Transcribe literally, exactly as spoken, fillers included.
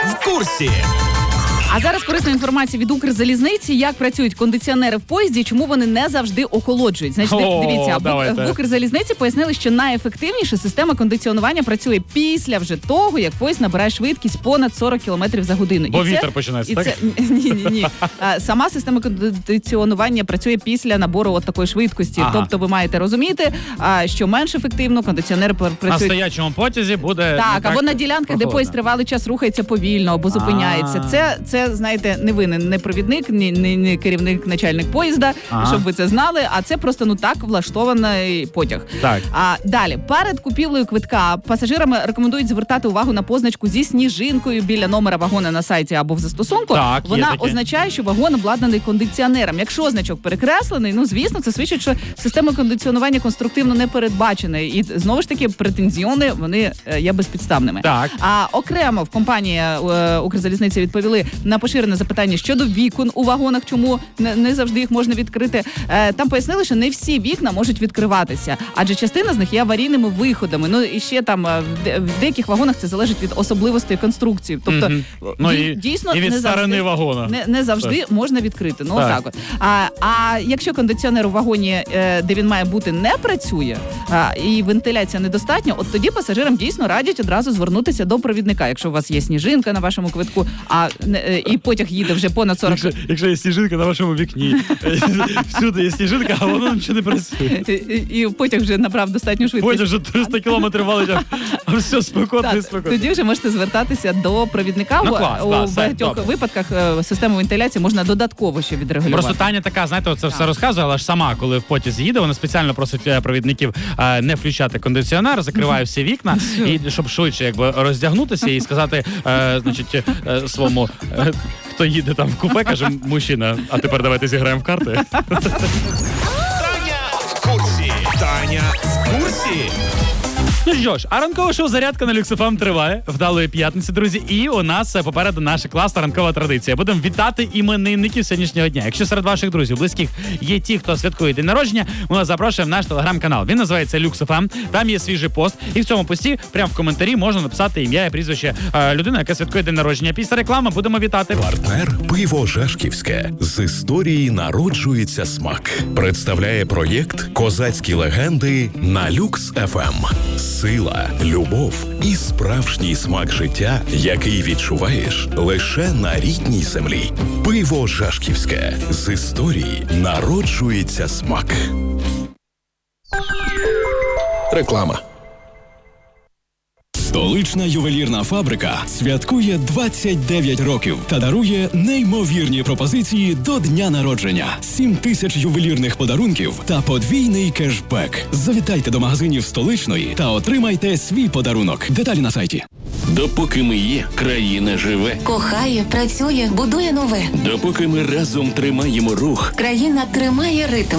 в курсі. А зараз корисна інформація від Укрзалізниці, як працюють кондиціонери в поїзді, чому вони не завжди охолоджують. Значить, О, дивіться, давайте. в Укрзалізниці пояснили, що найефективніше система кондиціонування працює після вже того, як поїзд набирає швидкість понад сорок кілометрів за годину. Бо і вітер це, починається, і так? Це, ні, ні, ні. Сама система кондиціонування працює після набору от такої швидкості. Ага. Тобто ви маєте розуміти, що менш ефективно кондиціонери працюють. На стоячому потязі буде... Так, так або на ділянках, прохолодно. де поїзд тривалий час рухається повільно, або зупиняється. А. Це, це, знаєте, не ви, не провідник, не, не, не керівник, начальник поїзда, Ага. щоб ви це знали, а це просто, ну так, влаштований потяг. Так. А далі, перед купівлею квитка пасажирам рекомендують звертати увагу на позначку зі сніжинкою біля номера вагона на сайті або в застосунку. Так, є Вона таке. означає, що вагон обладнаний кондиціонером. Якщо значок перекреслений, ну, звісно, це свідчить, що система кондиціонування конструктивно не передбачена. І, знову ж таки, претензіони, вони е, є безпідставними. Так. А окремо в компанії е, Укрзалізниці відповіли на поширене запитання щодо вікон у вагонах, чому не, не завжди їх можна відкрити. Е, там пояснили, що не всі вікна можуть відкриватися, адже частина з них є аварійними виходами. Ну і ще там е, в, де, в деяких вагонах це залежить від особливостей конструкції. Тобто, Мгм. Ну, дій- і- дійсно і від не старини завжди, вагона. Не, не завжди можна відкрити. Ну Так. так от. А, а якщо кондиціонер у вагоні, е, де він має бути, не працює, а, і вентиляція недостатня, от тоді пасажирам дійсно радять одразу звернутися до провідника. Якщо у вас є сніжинка на вашому квитку, а не- е, і потяг їде вже понад сорок... Якщо, якщо є сніжинка на вашому вікні, всюди є сніжинка, а воно нічого не працює. І, і, і потяг вже набрав достатню швидкість. Потім вже триста кілометрів валить, а- а все спокійно, Так, спокійно. тоді вже можете звертатися до провідника. Ну, У- клас, у да, все, багатьох добре. випадках е, систему вентиляції можна додатково ще відрегулювати. Просто Таня така, знаєте, оце все розказує, але ж сама, коли в потязі їде, вона спеціально просить е, провідників е, не включати кондиціонер, закриває всі вікна, і щоб швидше якби роздягнутися і сказати, е, значить, е, своєму, е, хто їде там в купе, каже, мужчина, а тепер давайте зіграємо в карти. Таня в курсі. Таня в курсі. Ну що ж, а ранкове шоу «Зарядка» на Люкс еф ем триває. Вдалої п'ятниці, друзі. І у нас е, попереду наша класна ранкова традиція. Будемо вітати іменинників сьогоднішнього дня. Якщо серед ваших друзів, близьких є ті, хто святкує день народження, ми вас запрошуємо в наш телеграм-канал. Він називається Люкс еф ем. Там є свіжий пост. І в цьому пості прямо в коментарі можна написати ім'я і прізвище е, людини, яка святкує день народження. Після реклами будемо вітати. Партнер «Пиво Жашківське». З історії народжується смак. Представляє проєкт «Козацькі легенди» на Люкс еф ем. Сила, любов і справжній смак життя, який відчуваєш лише на рідній землі. Пиво Жашківське. З історії народжується смак. Реклама. Столична ювелірна фабрика святкує двадцять дев'ять років та дарує неймовірні пропозиції до дня народження. сім тисяч ювелірних подарунків та подвійний кешбек. Завітайте до магазинів Столичної та отримайте свій подарунок. Деталі на сайті. Допоки ми є, країна живе. Кохає, працює, будує нове. Допоки ми разом тримаємо рух. Країна тримає ритм.